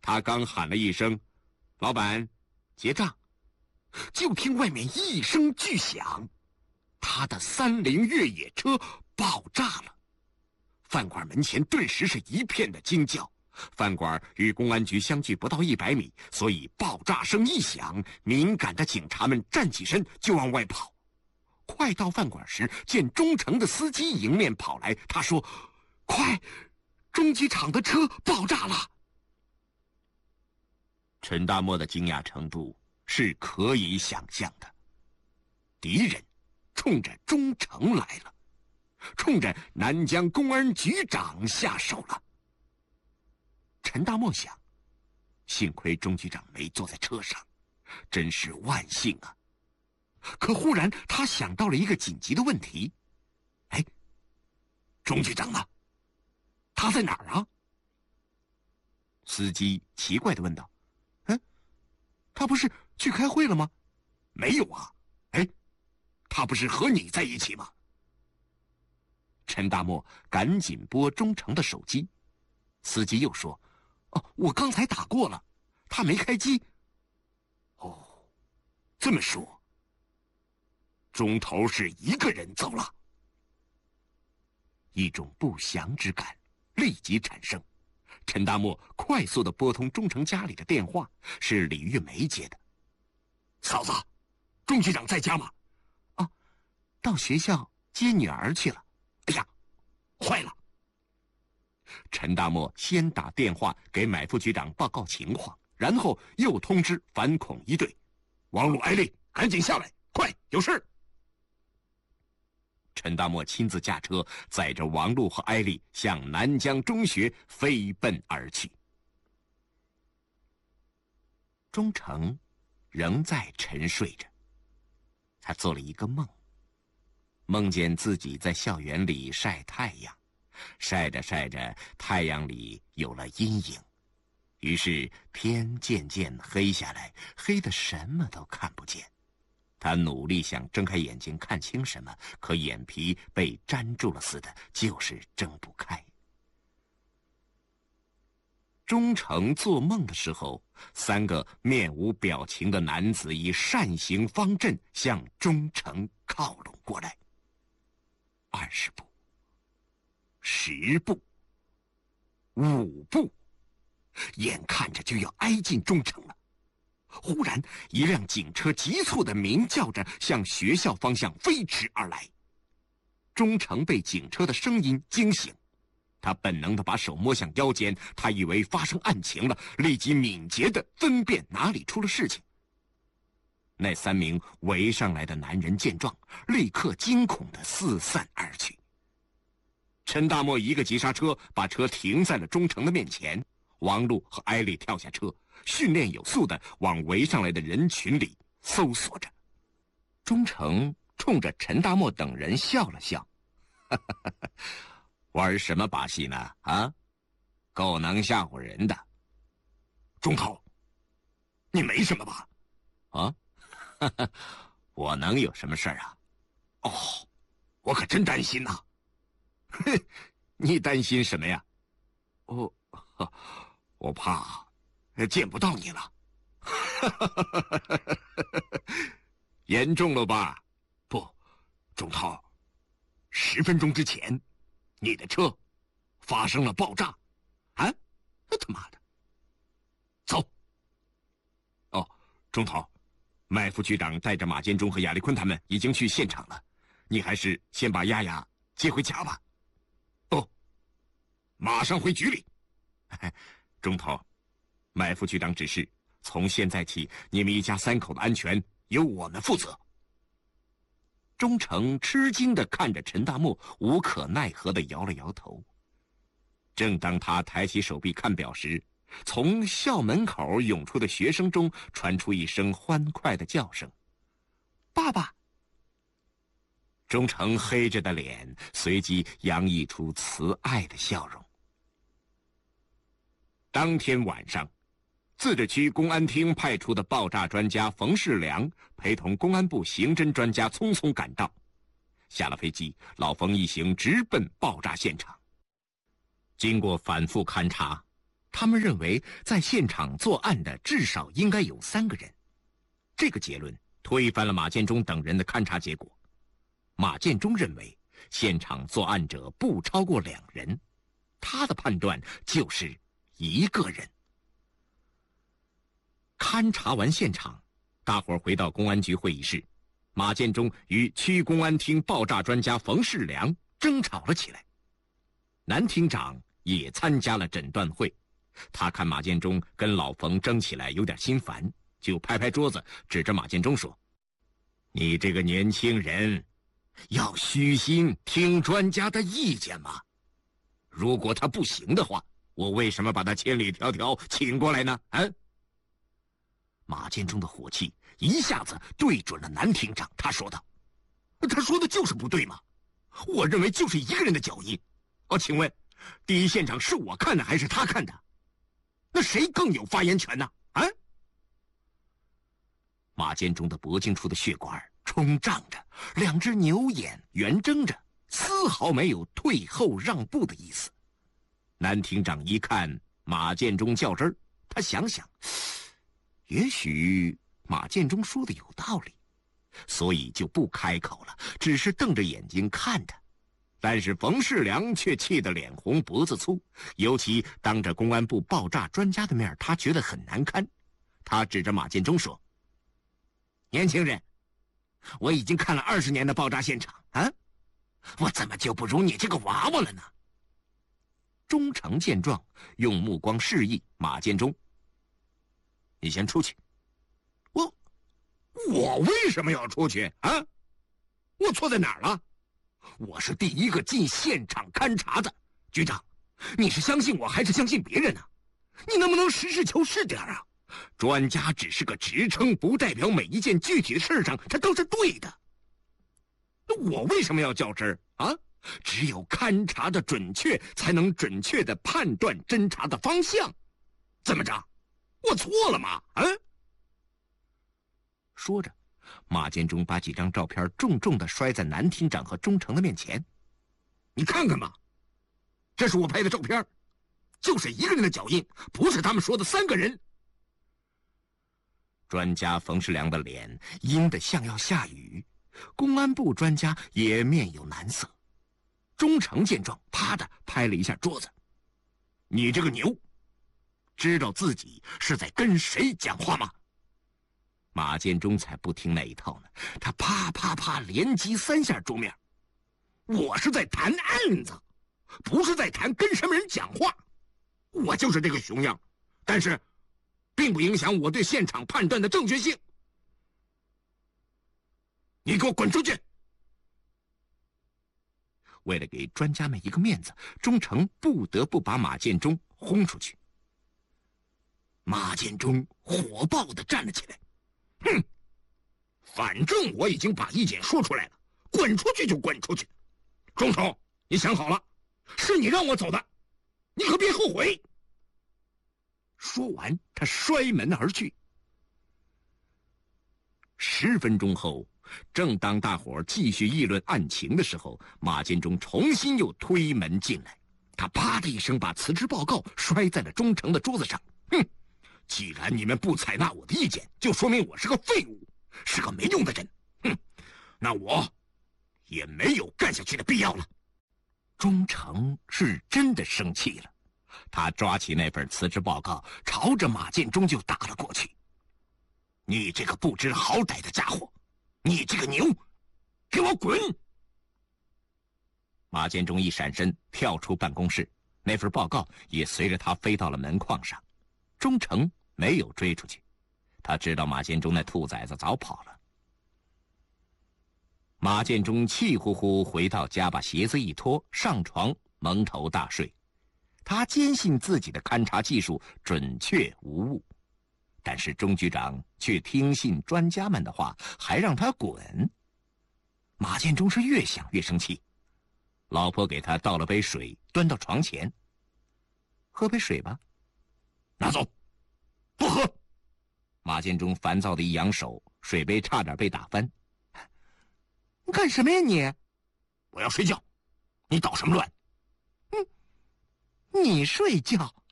他刚喊了一声“老板，结账”，就听外面一声巨响，他的30越野车爆炸了。饭馆门前顿时是一片的惊叫。饭馆与公安局相距不到100米，所以爆炸声一响，敏感的警察们站起身就往外跑。快到饭馆时，见忠诚的司机迎面跑来，他说：“快，中机厂的车爆炸了！”陈大漠的惊讶程度是可以想象的。敌人冲着忠诚来了，冲着南江公安局长下手了。陈大漠想，幸亏钟局长没坐在车上，真是万幸啊。可忽然他想到了一个紧急的问题，哎，钟局长呢？他在哪儿啊？司机奇怪地问道。他不是去开会了吗？没有啊。哎，他不是和你在一起吗？陈大漠赶紧拨钟诚的手机，司机又说：“哦，我刚才打过了，他没开机。”哦，这么说，钟头是一个人走了。一种不祥之感立即产生。陈大漠快速地拨通钟诚家里的电话，是李玉梅接的。嫂子，钟局长在家吗？啊，到学校接女儿去了。哎呀，坏了！陈大漠先打电话给买副局长报告情况，然后又通知反恐一队：“王璐、艾丽，赶紧下来，快，有事！”陈大漠亲自驾车载着王璐和艾丽向南江中学飞奔而去。钟诚仍在沉睡着，他做了一个梦，梦见自己在校园里晒太阳，晒着晒着，太阳里有了阴影，于是天渐渐黑下来，黑得什么都看不见。他努力想睁开眼睛看清什么，可眼皮被粘住了似的，就是睁不开。钟诚做梦的时候，3个面无表情的男子以扇形方阵向钟诚靠拢过来。20步，10步，5步，眼看着就要挨近钟诚了。忽然，一辆警车急促地鸣叫着向学校方向飞驰而来。钟诚被警车的声音惊醒，他本能地把手摸向腰间，他以为发生案情了，立即敏捷地分辨哪里出了事情。那3名围上来的男人见状，立刻惊恐地四散而去。陈大漠一个急刹车，把车停在了钟诚的面前。王璐和艾丽跳下车，训练有素地往围上来的人群里搜索着。钟诚冲着陈大漠等人笑了笑：“玩什么把戏呢？啊，够能吓唬人的。钟头，你没什么吧？啊，我能有什么事儿啊？哦，我可真担心呐。哼，你担心什么呀？我怕见不到你了。严重了吧？不，钟涛，10分钟之前，你的车发生了爆炸。啊，他妈的！走。哦，钟涛，麦副局长带着马建忠和亚丽坤他们已经去现场了，你还是先把丫丫接回家吧。不，马上回局里。钟头，麦副局长指示，从现在起，你们一家3口的安全由我们负责。钟诚吃惊地看着陈大漠，无可奈何地摇了摇头。正当他抬起手臂看表时，从校门口涌出的学生中传出一声欢快的叫声：“爸爸！”钟诚黑着的脸随即洋溢出慈爱的笑容。当天晚上，自治区公安厅派出的爆炸专家冯世良陪同公安部刑侦专家匆匆赶到。下了飞机，老冯一行直奔爆炸现场。经过反复勘查， 他们认为在现场作案的至少应该有3个人。这个结论推翻了马建忠等人的勘查结果。马建忠认为现场作案者不超过2人，他的判断就是1个人。勘查完现场，大伙儿回到公安局会议室，马建忠与区公安厅爆炸专家冯世良争吵了起来。南厅长也参加了诊断会，他看马建忠跟老冯争起来有点心烦，就拍拍桌子，指着马建忠说：“你这个年轻人，要虚心听专家的意见嘛。如果他不行的话，我为什么把他千里迢迢请过来呢？”马建忠的火气一下子对准了南厅长，他说道：“他说的就是不对嘛！我认为就是1个人的脚印。请问，第一现场是我看的还是他看的？那谁更有发言权呢？”马建忠的脖颈处的血管冲胀着，2只牛眼圆睁着，丝毫没有退后让步的意思。南厅长一看马建忠较真儿，他想想，也许马建忠说的有道理，所以就不开口了，只是瞪着眼睛看他。但是冯世良却气得脸红脖子粗，尤其当着公安部爆炸专家的面，他觉得很难堪。他指着马建忠说：“年轻人，我已经看了20年的爆炸现场我怎么就不如你这个娃娃了呢？”忠诚见状，用目光示意马建忠：“你先出去。”我为什么要出去我错在哪儿了？我是第1个进现场勘查的，局长，你是相信我还是相信别人呢？你能不能实事求是点啊？专家只是个职称，不代表每一件具体的事上它都是对的。那我为什么要较真儿只有勘查的准确，才能准确地判断侦查的方向。怎么着，我错了吗？说着，马建忠把几张照片重重地摔在南厅长和忠诚的面前。你看看吧，这是我拍的照片，就是1个人的脚印，不是他们说的3个人。专家冯世良的脸阴得像要下雨，公安部专家也面有难色。忠诚见状，啪的拍了一下桌子：“你这个牛，知道自己是在跟谁讲话吗？”马建忠才不听那一套呢，他啪啪啪连击3下桌面。我是在谈案子，不是在谈跟什么人讲话。我就是这个熊样，但是并不影响我对现场判断的正确性。你给我滚出去！为了给专家们一个面子，忠诚不得不把马建忠轰出去。马建忠火爆地站了起来：“反正我已经把意见说出来了，滚出去就滚出去。忠诚，你想好了，是你让我走的，你可别后悔。”说完，他摔门而去。10分钟后，正当大伙儿继续议论案情的时候，马建忠重新又推门进来，他啪的一声把辞职报告摔在了忠诚的桌子上。既然你们不采纳我的意见，就说明我是个废物，是个没用的人。那我也没有干下去的必要了。忠诚是真的生气了，他抓起那份辞职报告，朝着马建忠就打了过去。你这个不知好歹的家伙，你这个牛，给我滚！马建忠一闪身跳出办公室，那份报告也随着他飞到了门框上。忠诚没有追出去，他知道马建忠那兔崽子早跑了。马建忠气呼呼回到家，把鞋子一脱，上床蒙头大睡。他坚信自己的勘察技术准确无误，但是钟局长却听信专家们的话，还让他滚。马建忠是越想越生气。老婆给他倒了杯水，端到床前：“喝杯水吧。”“拿走！”“不喝！”马建忠烦躁的一扬手，水杯差点被打翻。“你干什么呀你？”“我要睡觉，你捣什么乱？”“你睡觉？